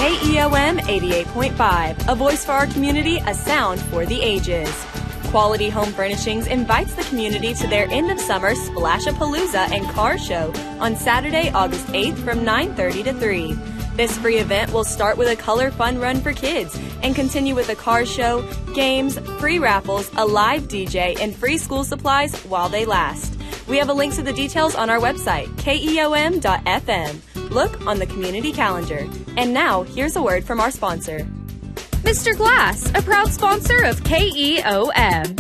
KEOM 88.5, a voice for our community, a sound for the ages. Quality Home Furnishings invites the community to their end-of-summer Splash-A-Palooza and Car Show on Saturday, August 8th from 9:30 to 3. This free event will start with a color fun run for kids and continue with a car show, games, free raffles, a live DJ, and free school supplies while they last. We have a link to the details on our website, keom.fm. Look on the community calendar. And now, here's a word from our sponsor. Mr. Glass, a proud sponsor of KEOM,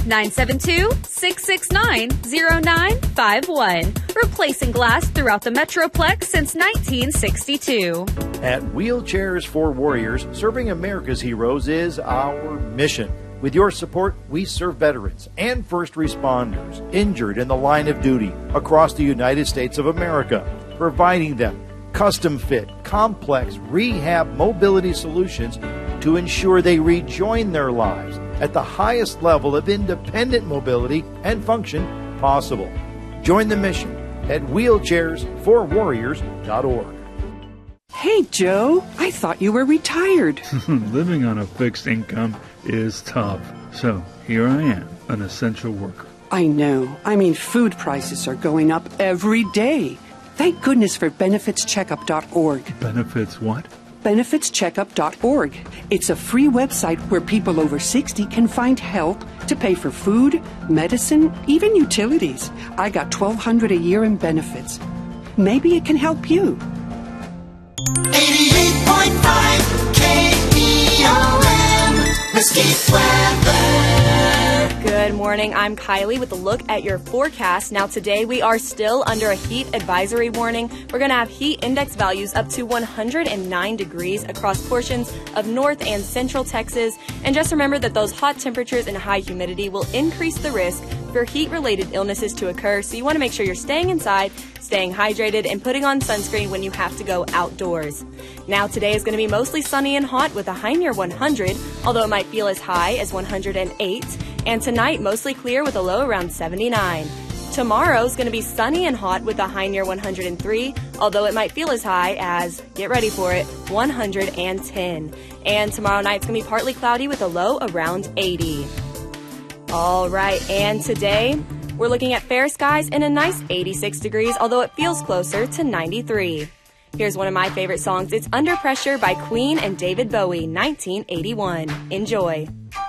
972-669-0951, replacing glass throughout the Metroplex since 1962. At Wheelchairs for Warriors, serving America's heroes is our mission. With your support, we serve veterans and first responders injured in the line of duty across the United States of America, providing them custom-fit, complex rehab mobility solutions to ensure they rejoin their lives at the highest level of independent mobility and function possible. Join the mission at wheelchairsforwarriors.org. Hey, Joe, I thought you were retired. Living on a fixed income is tough. So here I am, an essential worker. I know. I mean, food prices are going up every day. Thank goodness for benefitscheckup.org. Benefits what? benefitscheckup.org. It's a free website where people over 60 can find help to pay for food, medicine, even utilities. I got $1,200 a year in benefits. Maybe it can help you. 88.5 KEOM, Mesquite Weather. Good morning, I'm Kylie with a look at your forecast. Now today we are still under a heat advisory warning. We're going to have heat index values up to 109 degrees across portions of north and central Texas. And just remember that those hot temperatures and high humidity will increase the risk for heat-related illnesses to occur. So you want to make sure you're staying inside, staying hydrated, and putting on sunscreen when you have to go outdoors. Now today is going to be mostly sunny and hot with a high near 100, although it might feel as high as 108. And tonight, mostly clear with a low around 79. Tomorrow is going to be sunny and hot with a high near 103, although it might feel as high as, get ready for it, 110. And tomorrow night it's going to be partly cloudy with a low around 80. All right, and today we're looking at fair skies and a nice 86 degrees, although it feels closer to 93. Here's one of my favorite songs. It's Under Pressure by Queen and David Bowie, 1981. Enjoy.